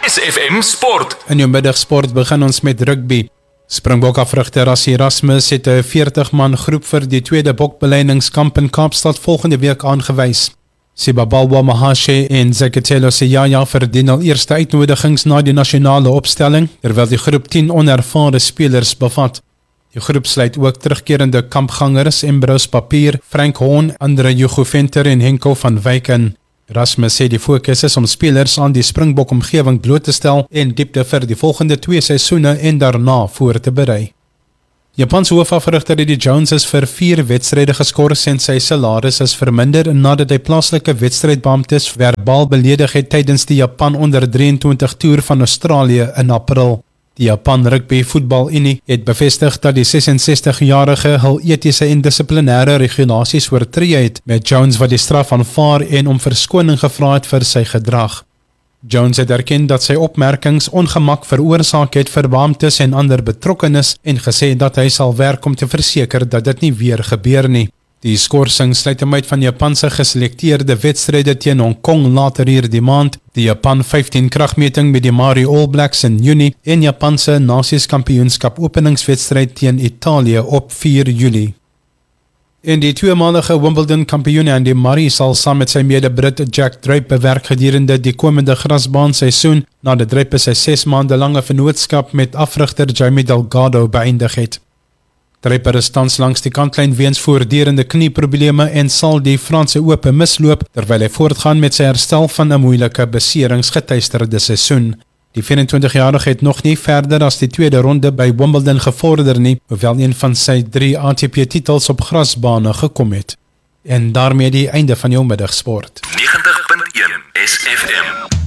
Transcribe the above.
SFM Sport. In jou middagsport begin ons met rugby. Springbok-afrigter Rassie Erasmus het 'n 40-man groep vir die tweede bokbeleidingskamp in Kaapstad volgende week aangewys. Sibabalwa Mahashe en Zeketelo Siyaya verdien al eerste uitnodigings na die nasionale opstelling, terwyl die groep 10 onervare spelers bevat. Die groep sluit ook terugkerende kampgangers Ambrose Papier, Frank Horn, Andre Juguventer en Henko van Wyk in. Erasmus sê die fokus is om spelers aan die Springbok-omgewing bloot te stel en diepte vir die volgende 2 seisoene en daarna voor te berei. Japanse hoofafrigter Eddie Jones is vir 4 wedstryde geskort en sy salaris is verminder nadat hy plaaslike wedstrydbeamptes verbaal beledig het tydens die Japan onder 23 toer van Australië in April. Die Japan Rugby Voetbal Unie het bevestig dat die 66-jarige hul etiese en dissiplinêre regulasies oortree het, met Jones wat die straf aanvaar en om verskoning gevra het vir sy gedrag. Jones het erken dat sy opmerkings ongemak veroorsaak het vir beamptes en ander betrokkenes en gesê dat hy sal werk om te verseker dat dit nie weer gebeur nie. Die skorsing sluit hom uit van Japanse geselekteerde wedstryde teen Hong Kong later hierdie maand, die Japan 15 kragmeting met die Māori All Blacks in Junie en Japanse Nasies-kampioenskap openingswedstryd teen Italië op 4 Julie. En die tweemalige Wimbledon kampioen Andy Murray sal saam met sy mede-Brit Jack Draper bewerk gedurende die komende grasbaanseisoen nadat Draper sy 6 maande lange vennootskap met afrigter Jamie Delgado beëindig het. Draper is tans langs die kantlyn weens voortdurende knieprobleme en sal die Franse Ope misloop terwyl hy voortgaan met sy herstel van 'n moeilike beseringsgetuisterde seisoen. Die 24-jarige het nog nie verder as die tweede ronde by Wimbledon gevorder nie, hoewel een van sy 3 ATP-titels op grasbane gekom het. En daarmee die einde van jou middagsport. 90.1 SFM.